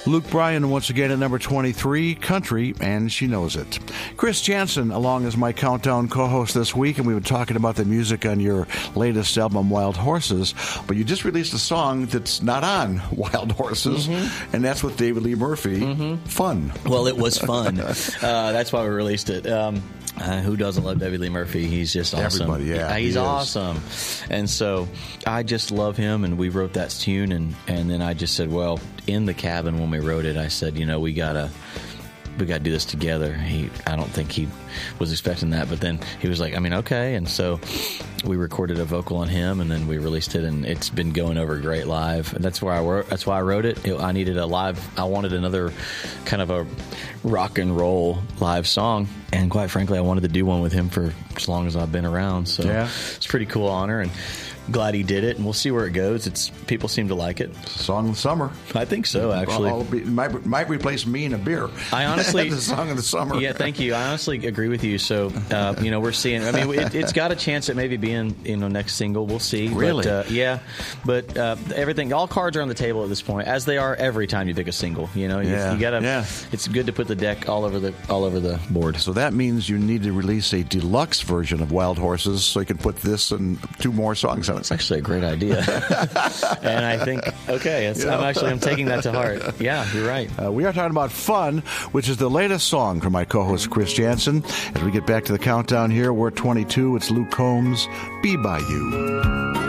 Luke Bryan once again at number 23, Country, and She Knows It. Chris Janson along as my Countdown co-host this week, and we've been talking about the music on your latest album, Wild Horses, but you just released a song that's not on Wild Horses, and that's with David Lee Murphy. Fun. Well, it was fun. That's why we released it. Who doesn't love David Lee Murphy? He's just awesome. Everybody, yeah. He's awesome. And so I just love him, and we wrote that tune, and then I just said, well, in the cabin when we wrote it, I said, we got to do this together. I don't think he was expecting that, but then he was like, okay. And so we recorded a vocal on him, and then we released it, and it's been going over great live. And that's why I wrote it. I needed a live. I wanted another kind of a rock and roll live song, and quite frankly, I wanted to do one with him for as long as I've been around. So it's a pretty cool honor, and glad he did it, and we'll see where it goes. People seem to like it. Song of the summer. I think so, actually. Might replace Me and a Beer. I honestly... the song of the summer. Yeah, thank you. I honestly agree with you. So, we're seeing... it's got a chance at maybe being, next single. We'll see. Really? But everything... All cards are on the table at this point, as they are every time you pick a single. You gotta... Yeah. It's good to put the deck all over the board. So that means you need to release a deluxe version of Wild Horses so you can put this and 2 more songs on it. It's actually a great idea. And I think, I'm taking that to heart. Yeah, you're right. We are talking about Fun, which is the latest song from my co-host Chris Janson. As we get back to the countdown here, we're at 22. It's Luke Combs, Be By You.